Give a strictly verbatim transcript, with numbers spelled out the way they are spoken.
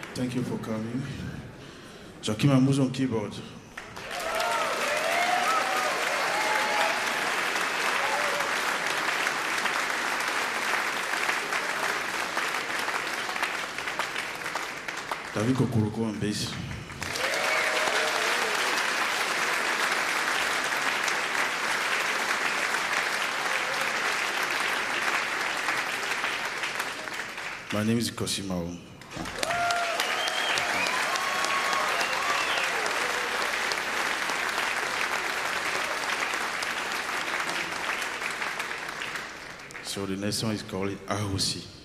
Thank you for coming. Joachim Amouze on keyboard. David Kokoroko on bass. My name is Kosimao. So the next song is called Ahosi.